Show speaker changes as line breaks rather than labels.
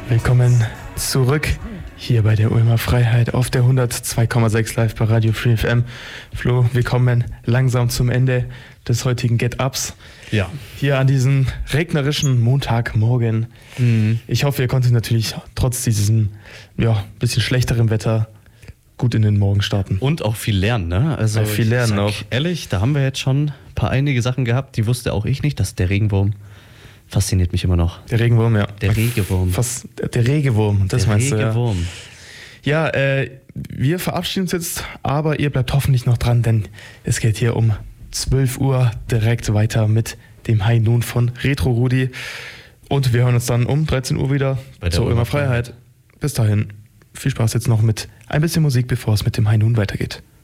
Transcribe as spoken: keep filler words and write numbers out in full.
Willkommen zurück hier bei der Ulmer Freiheit auf der hundertzwei Komma sechs live bei Radio Free F M. Flo, wir kommen langsam zum Ende des heutigen Get-Ups.
Ja.
Hier an diesem regnerischen Montagmorgen. Mhm. Ich hoffe, ihr konntet natürlich trotz diesem ja, bisschen schlechteren Wetter gut in den Morgen starten.
Und auch viel lernen, ne? Also
ja, viel lernen auch.
Ehrlich, da haben wir jetzt schon ein paar einige Sachen gehabt, die wusste auch ich nicht, dass der Regenwurm fasziniert mich immer noch.
Der Regenwurm, ja.
Der Regewurm.
Fast, der Regewurm, das
der
meinst
Regewurm.
du, ja. Ja, äh, wir verabschieden uns jetzt, aber ihr bleibt hoffentlich noch dran, denn es geht hier um zwölf Uhr direkt weiter mit dem High Noon von Retro Rudi. Und wir hören uns dann um dreizehn Uhr wieder
bei der
zur Ulmer Freiheit. Bis dahin, viel Spaß jetzt noch mit ein bisschen Musik, bevor es mit dem High Noon weitergeht.